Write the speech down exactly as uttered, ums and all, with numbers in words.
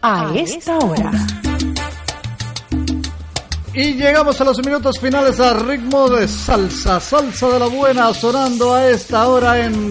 a esta hora. Y llegamos a los minutos finales a ritmo de salsa, salsa de la buena, sonando a esta hora en